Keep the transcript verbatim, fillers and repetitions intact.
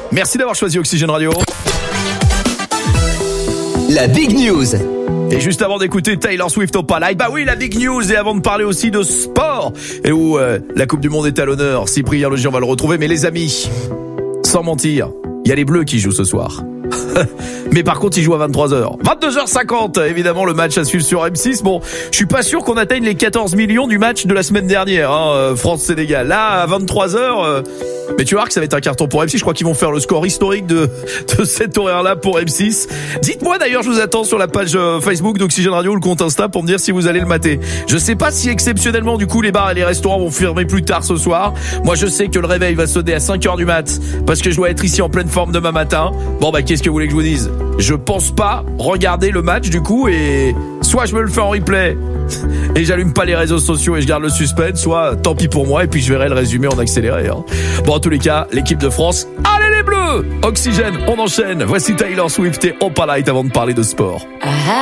Merci d'avoir choisi Oxygène Radio. La Big News. Et juste avant d'écouter Taylor Swift au Palais, bah oui, la Big News, et avant de parler aussi de sport, et où euh, la Coupe du Monde est à l'honneur, Cyprien Legier, on va le retrouver, mais les amis, sans mentir, il y a les Bleus qui jouent ce soir. Mais par contre, ils jouent à vingt-trois heures. vingt-deux heures cinquante, évidemment, le match à suivre sur M six. Bon, je suis pas sûr qu'on atteigne les quatorze millions du match de la semaine dernière, hein, euh, France-Sénégal. Là, à vingt-trois heures, euh, mais tu vas voir que ça va être un carton pour M six. Je crois qu'ils vont faire le score historique de, de cet horaire-là pour M six. Dites-moi d'ailleurs, je vous attends sur la page euh, Facebook d'Oxygène Radio ou le compte Insta pour me dire si vous allez le mater. Je sais pas si exceptionnellement, du coup, les bars et les restaurants vont fermer plus tard ce soir. Moi, je sais que le réveil va sonner à cinq heures du mat parce que je dois être ici en pleine forme demain matin. Bon, bah, qu'est-ce que vous voulez que je vous dise? Je pense pas regarder le match du coup, et soit je me le fais en replay et j'allume pas les réseaux sociaux et je garde le suspense, soit tant pis pour moi et puis je verrai le résumé en accéléré, hein. Bon, en tous les cas, l'équipe de France, allez les Bleus! Oxygène, on enchaîne. Voici Taylor Swift et Opalite avant de parler de sport.